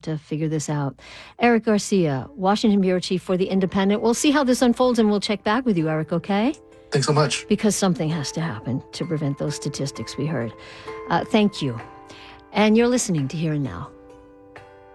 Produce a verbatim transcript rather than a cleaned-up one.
to figure this out. Eric Garcia, Washington bureau chief for The Independent. We'll see how this unfolds, and we'll check back with you, Eric, okay? Thanks so much. Because something has to happen to prevent those statistics we heard. Uh, thank you. And you're listening to Here and Now.